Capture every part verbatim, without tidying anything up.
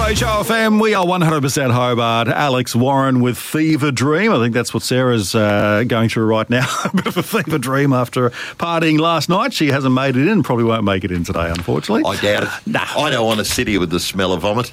H O F M, we are one hundred percent Hobart. Alex Warren with Fever Dream. I think that's what Sarah's uh, going through right now. A bit of a fever dream after partying last night. She hasn't made it in, probably won't make it in today, unfortunately. I doubt it. Nah. I don't want to sit here with the smell of vomit.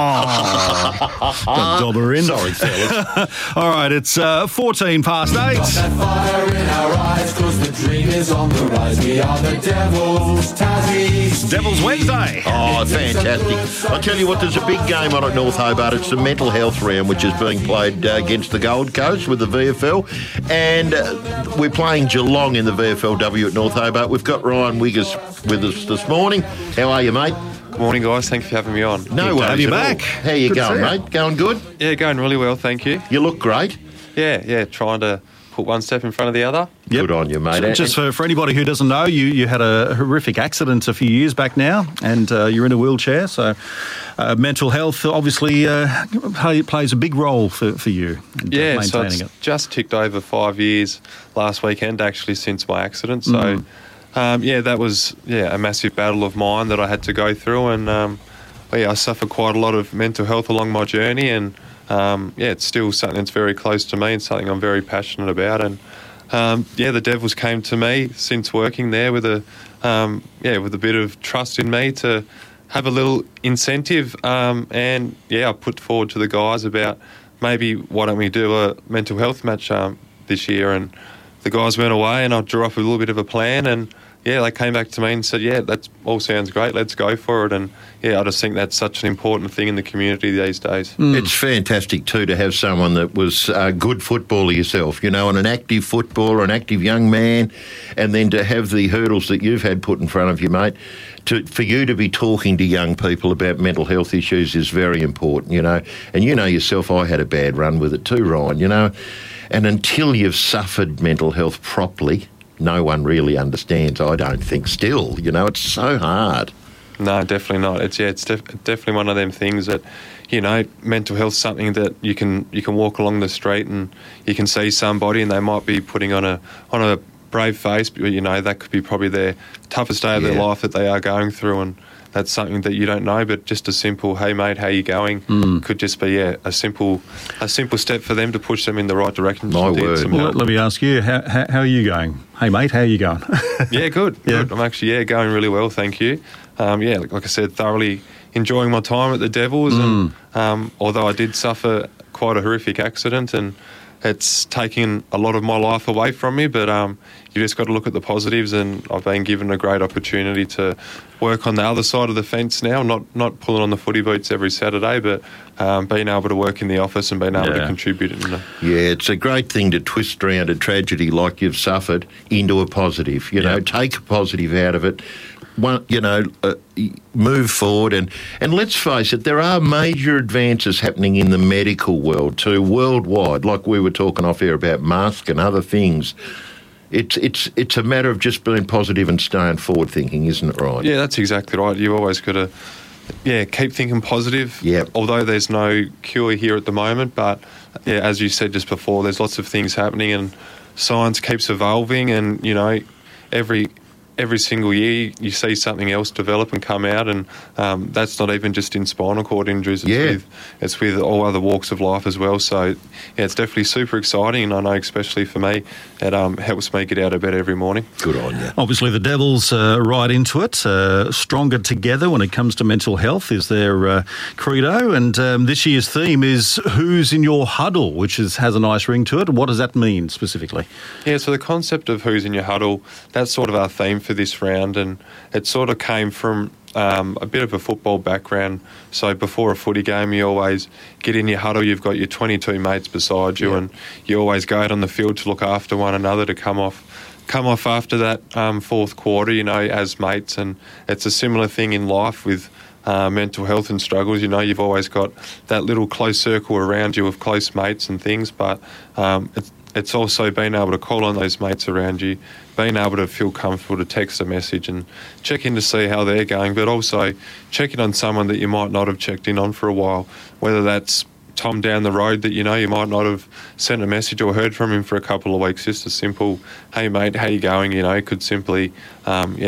Oh, don't dob her in. Sorry, fellas. All right, it's uh, fourteen past eight. Got that fire in our eyes, 'cause the dream is on the rise. We are the Devils, Tassie's Devil's Wednesday. Oh, fantastic. I'll tell you what, there's a big game on at North Hobart. It's the mental health round, which is being played uh, against the Gold Coast with the V F L. And uh, we're playing Geelong in the V F L W at North Hobart. We've got Ryan Wiggers with us this morning. How are you, mate? Good morning, guys. Thank you for having me on. No Good to worries have you at back. all. How you Good to going, see you. mate? Going good? Yeah, going really well, thank you. You look great. Yeah, yeah, trying to put one step in front of the other. Yep. Good on you, mate. Just for, for anybody who doesn't know, you, you had a horrific accident a few years back now, and uh, you're in a wheelchair, so uh, mental health obviously uh, play, plays a big role for, for you in Yeah, so maintaining it's it. just ticked over five years last weekend, actually, since my accident. So, Mm. um, yeah, that was yeah a massive battle of mine that I had to go through, and um, well, yeah, I suffered quite a lot of mental health along my journey, and um, yeah, it's still something that's very close to me and something I'm very passionate about. And um, yeah, the Devils came to me since working there with a um, yeah with a bit of trust in me to have a little incentive, um, and yeah, I put forward to the guys about maybe why don't we do a mental health match um, this year, and the guys went away and I drew up a little bit of a plan, and yeah, they came back to me and said, yeah, that all sounds great, let's go for it. And yeah, I just think that's such an important thing in the community these days. It's fantastic too to have someone that was a good footballer yourself, you know, and an active footballer, an active young man, and then to have the hurdles that you've had put in front of you, mate. To, for you to be talking to young people about mental health issues is very important, you know. And you know yourself, I had a bad run with it too, Ryan, you know. And until you've suffered mental health properly, no one really understands, I don't think, still. You know, it's so hard. No, definitely not. It's yeah, it's def- definitely one of them things that, you know, mental health's something that you can you can walk along the street and you can see somebody and they might be putting on a on a brave face, but you know that could be probably their toughest day of Yeah. their life that they are going through, and that's something that you don't know. But just a simple, hey mate, how you going? Mm. Could just be yeah a simple a simple step for them to push them in the right direction. My to get word. some Well, help. let me ask you, how, how, how are you going? Hey, mate, how are you going? Yeah, good. Yeah. good. I'm actually, yeah, going really well, thank you. Um, yeah, like, like I said, thoroughly enjoying my time at the Devils. And um, although I did suffer quite a horrific accident and it's taken a lot of my life away from me, but um, you just got to look at the positives, and I've been given a great opportunity to work on the other side of the fence now, not not pulling on the footy boots every Saturday, but um, being able to work in the office and being able Yeah. to contribute in the Yeah, it's a great thing to twist around a tragedy like you've suffered into a positive. You know, Yeah. take a positive out of it. One, you know, uh, move forward, and, and let's face it, there are major advances happening in the medical world too, worldwide. Like we were talking off air about masks and other things. It's it's it's a matter of just being positive and staying forward thinking, isn't it, right? Yeah, that's exactly right. You've always got to, yeah, keep thinking positive. Yep. Although there's no cure here at the moment, but yeah, as you said just before, there's lots of things happening, and science keeps evolving, and you know, every every single year you see something else develop and come out, and um, that's not even just in spinal cord injuries. It's Yeah. with it's with all other walks of life as well. So yeah, it's definitely super exciting, and I know especially for me, it um, helps me get out of bed every morning. Good on you. Obviously, the Devils uh, right into it. Uh, stronger together when it comes to mental health is their uh, credo. And um, this year's theme is Who's in Your Huddle, which is, has a nice ring to it. What does that mean specifically? Yeah, so the concept of who's in your huddle, that's sort of our theme for this round, and it sort of came from um, a bit of a football background. So before a footy game, you always get in your huddle, you've got your twenty-two mates beside you, Yeah. and you always go out on the field to look after one another, to come off come off after that um, fourth quarter, you know, as mates. And it's a similar thing in life with uh, mental health and struggles. You know, you've always got that little close circle around you of close mates and things, but um, it's It's also being able to call on those mates around you, being able to feel comfortable to text a message and check in to see how they're going, but also checking on someone that you might not have checked in on for a while, whether that's Tom down the road that you know you might not have sent a message or heard from him for a couple of weeks. Just a simple, hey mate, how you going? You know, could simply, um, yeah,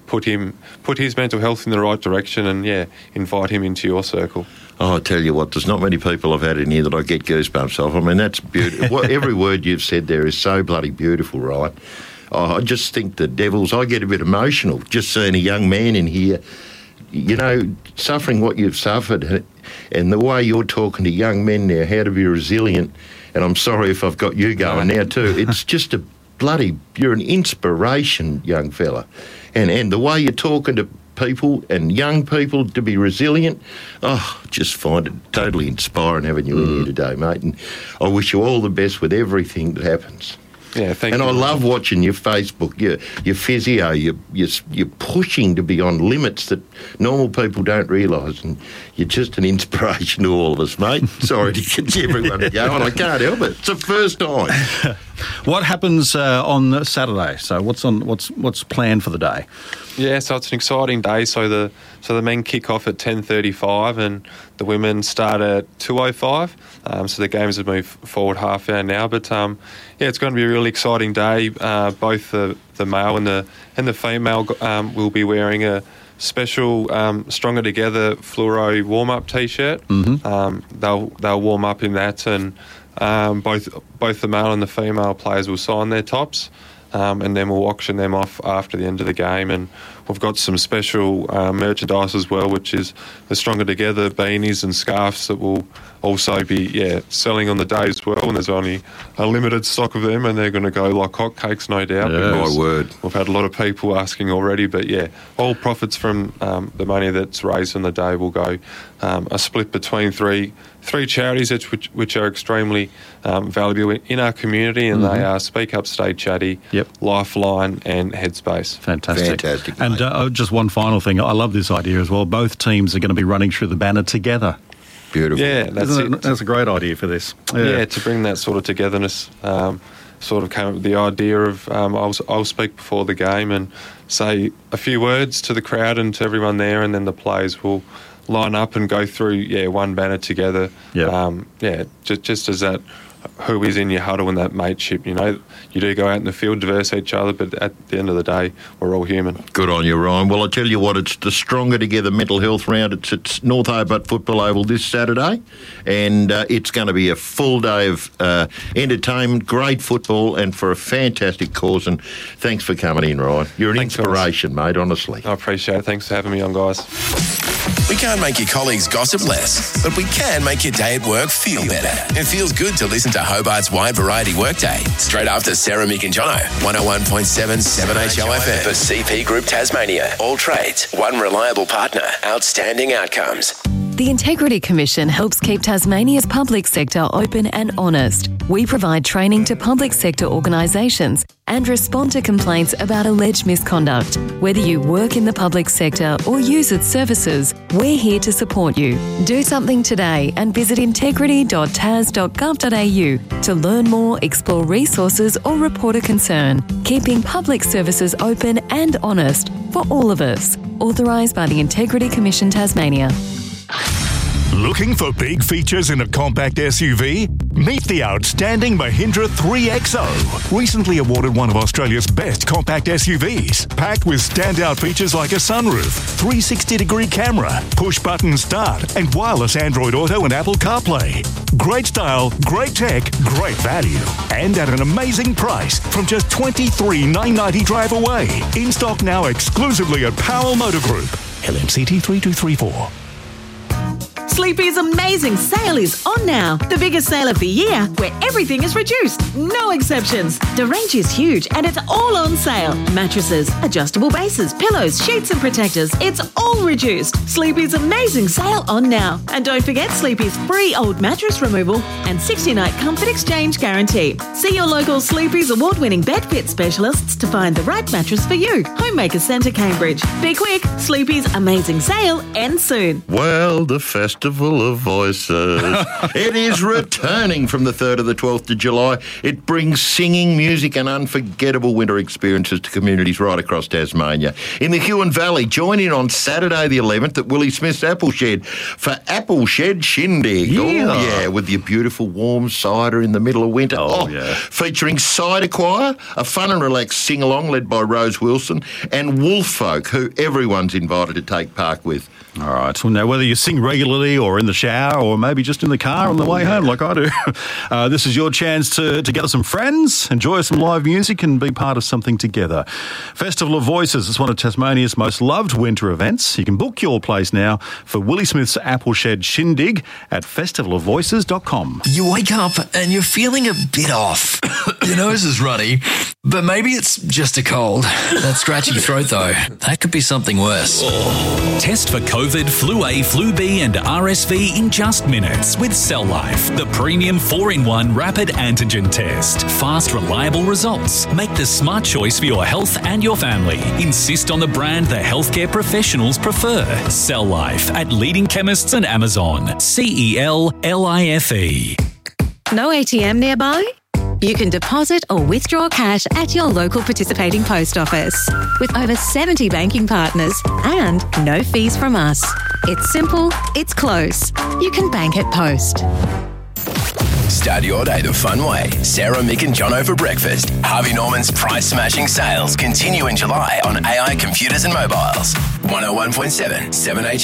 put him put his mental health in the right direction, and yeah, invite him into your circle. Oh, I tell you what, there's not many people I've had in here that I get goosebumps off. I mean, that's beautiful. What, every word you've said there is so bloody beautiful, right? Oh, I just think the Devils, I get a bit emotional just seeing a young man in here, you know, suffering what you've suffered, and the way you're talking to young men now, how to be resilient. And I'm sorry if I've got you going now too. It's just a bloody, you're an inspiration, young fella. And, and the way you're talking to people and young people to be resilient, oh, just find it totally inspiring having you mm. in here today, mate. And I wish you all the best with everything that happens. Yeah, thank and you. And I love watching your Facebook, your, your physio, you're, you're, you're pushing to be on limits that normal people don't realise, and you're just an inspiration to all of us, mate. Sorry to get everyone going, I can't help it. It's the first time. What happens uh, on Saturday? So what's on? What's what's planned for the day? Yeah, so it's an exciting day. So the so the men kick off at ten thirty-five and the women start at two oh five. Um, so the games have moved forward half hour now. But um, yeah, it's going to be a really exciting day. Uh, both the, the male and the and the female um, will be wearing a special um, Stronger Together fluoro warm-up T-shirt. Mm-hmm. Um, they'll they'll warm up in that, and um, both both the male and the female players will sign their tops. Um, and then we'll auction them off after the end of the game. And we've got some special uh, merchandise as well, which is the Stronger Together beanies and scarves that will also be yeah selling on the day as well. And there's only a limited stock of them, and they're going to go like hotcakes, no doubt. Yeah, my word. We've had a lot of people asking already, but yeah, all profits from um, the money that's raised on the day will go um, a split between three three charities which, which are extremely um, valuable in our community, and mm-hmm. they are Speak Up, Stay Chatty, yep. Lifeline and Headspace. Fantastic. Fantastic, and uh, just one final thing, I love this idea as well. Both teams are going to be running through the banner together. Beautiful. Yeah, that's Isn't it. it. That's a great idea for this. Yeah, yeah to bring that sort of togetherness. Um, sort of came up with the idea of um, I'll, I'll speak before the game and say a few words to the crowd and to everyone there, and then the players will line up and go through yeah one banner together. Yep. Um, yeah, just just as that who is in your huddle and that mateship. You know, you do go out in the field, diverse each other, but at the end of the day, we're all human. Good on you, Ryan. Well, I tell you what, it's the Stronger Together mental health round. It's at North Hobart Football Oval this Saturday, and uh, it's going to be a full day of uh, entertainment, great football, and for a fantastic cause. And thanks for coming in, Ryan. You're an Thanks, inspiration, guys. Mate, honestly. I appreciate it. Thanks for having me on, guys. We can't make your colleagues gossip less, but we can make your day at work feel better. It feels good to listen to Hobart's Wide Variety Workday straight after Sarah, Mick and Jono. one oh one point seven seven H O F M. For C P Group Tasmania. All trades. One reliable partner. Outstanding outcomes. The Integrity Commission helps keep Tasmania's public sector open and honest. We provide training to public sector organisations and respond to complaints about alleged misconduct. Whether you work in the public sector or use its services, we're here to support you. Do something today and visit integrity dot tas dot gov dot a u to learn more, explore resources or report a concern. Keeping public services open and honest for all of us. Authorised by the Integrity Commission Tasmania. Looking for big features in a compact S U V? Meet the outstanding Mahindra three X O. Recently awarded one of Australia's best compact S U Vs. Packed with standout features like a sunroof, three sixty degree camera, push-button start, and wireless Android Auto and Apple CarPlay. Great style, great tech, great value. And at an amazing price from just twenty-three thousand nine hundred ninety drive away. In stock now exclusively at Powell Motor Group. L M C T three two three four. Sleepy's amazing sale is on now. The biggest sale of the year, where everything is reduced. No exceptions. The range is huge and it's all on sale. Mattresses, adjustable bases, pillows, sheets and protectors. It's all reduced. Sleepy's amazing sale on now. And don't forget Sleepy's free old mattress removal and sixty night comfort exchange guarantee. See your local Sleepy's award-winning bed fit specialists to find the right mattress for you. Homemaker Centre, Cambridge. Be quick. Sleepy's amazing sale ends soon. Well, the Festival of Voices. It is returning from the third to the twelfth of July. It brings singing, music and unforgettable winter experiences to communities right across Tasmania. In the Huon Valley, join in on Saturday Saturday the eleventh at Willie Smith's Apple Shed for Apple Shed Shindig. Yeah. Oh, yeah, with your beautiful warm cider in the middle of winter. Oh, yeah. Featuring Cider Choir, a fun and relaxed sing-along led by Rose Wilson, and Wolf Folk, who everyone's invited to take part with. All right. Well, now, whether you sing regularly or in the shower or maybe just in the car on the way home like I do, uh, this is your chance to, to gather some friends, enjoy some live music and be part of something together. Festival of Voices is one of Tasmania's most loved winter events. You can book your place now for Willie Smith's Apple Shed Shindig at festival of voices dot com. You wake up and you're feeling a bit off. Your nose is runny, but maybe it's just a cold. That scratchy throat, though, that could be something worse. Test for COVID, Flu A, Flu B and R S V in just minutes with Cell Life, the premium four in one rapid antigen test. Fast, reliable results. Make the smart choice for your health and your family. Insist on the brand the healthcare professionals prefer. Cell Life at leading chemists and Amazon. C E L L I F E. No A T M nearby? You can deposit or withdraw cash at your local participating post office. With over seventy banking partners and no fees from us. It's simple, it's close. You can bank at Post. Start your day the fun way. Sarah, Mick and Jono for breakfast. Harvey Norman's price-smashing sales continue in July on A I computers and mobiles. one oh one point seven, seven H